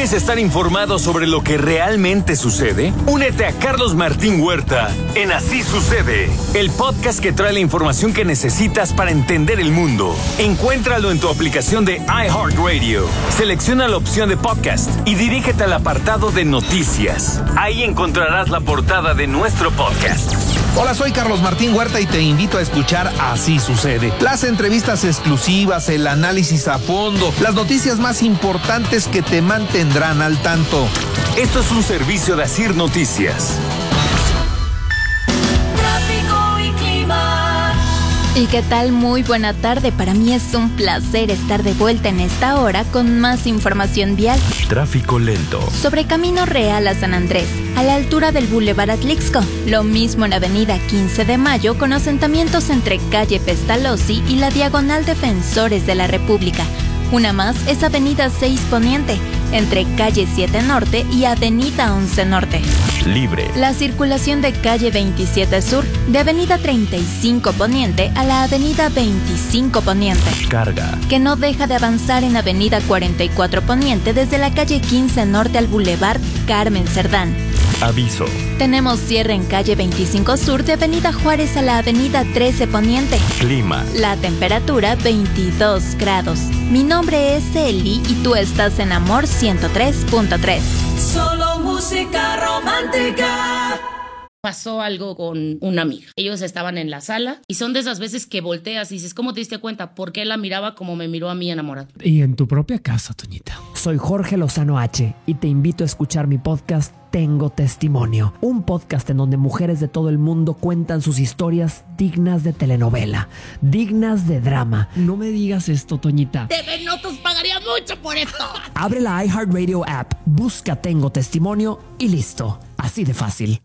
¿Quieres estar informado sobre lo que realmente sucede? Únete a Carlos Martín Huerta en Así Sucede, el podcast que trae la información que necesitas para entender el mundo. Encuéntralo en tu aplicación de iHeartRadio. Selecciona la opción de podcast y dirígete al apartado de noticias. Ahí encontrarás la portada de nuestro podcast. Hola, soy Carlos Martín Huerta y te invito a escuchar Así Sucede. Las entrevistas exclusivas, el análisis a fondo, las noticias más importantes que te mantendrán al tanto. Esto es un servicio de Asir Noticias. Tráfico y clima. ¿Y qué tal? Muy buena tarde. Para mí es un placer estar de vuelta en esta hora con más información vial. Tráfico lento. Sobre Camino Real a San Andrés, a la altura del Boulevard Atlixco. Lo mismo en Avenida 15 de Mayo, con asentamientos entre calle Pestalozzi y la Diagonal Defensores de la República. Una más es Avenida 6 Poniente, entre calle 7 Norte y Avenida 11 Norte. Libre. La circulación de calle 27 Sur, de Avenida 35 Poniente a la Avenida 25 Poniente. Carga. Que no deja de avanzar en Avenida 44 Poniente desde la calle 15 Norte al Boulevard Carmen Cerdán. Aviso. Tenemos cierre en calle 25 Sur de Avenida Juárez a la Avenida 13 Poniente. Clima. La temperatura 22 grados. Mi nombre es Eli y tú estás en Amor 103.3. Solo música romántica. Pasó algo con una amiga. Ellos estaban en la sala y son de esas veces que volteas y dices, ¿cómo te diste cuenta? ¿Por qué la miraba como me miró a mí enamorado? Y en tu propia casa, Toñita. Soy Jorge Lozano H y te invito a escuchar mi podcast Tengo Testimonio, un podcast en donde mujeres de todo el mundo cuentan sus historias dignas de telenovela, dignas de drama. No me digas esto, Toñita. TV Notos pagaría mucho por esto. Abre la iHeartRadio app, busca Tengo Testimonio y listo. Así de fácil.